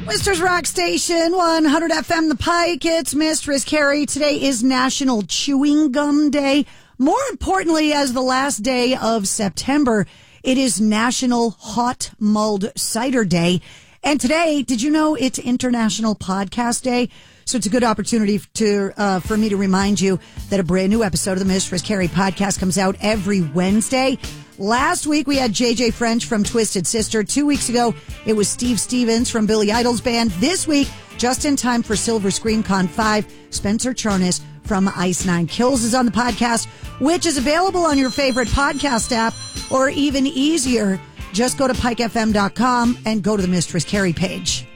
Worcester's Rock Station, 100 FM The Pike. It's Mistress Carrie. Today is National Chewing Gum Day. More importantly, as the last day of September, it is National Hot Mulled Cider Day. And today, did you know it's International Podcast Day? So it's a good opportunity for me to remind you that a brand new episode of the Mistress Carrie podcast comes out every Wednesday. Last week, we had JJ French from Twisted Sister. 2 weeks ago, it was Steve Stevens from Billy Idol's band. This week, just in time for Silver Scream Con 5, Spencer Charnas from Ice Nine Kills is on the podcast, which is available on your favorite podcast app, or even easier, just go to pikefm.com and go to the Mistress Carrie page.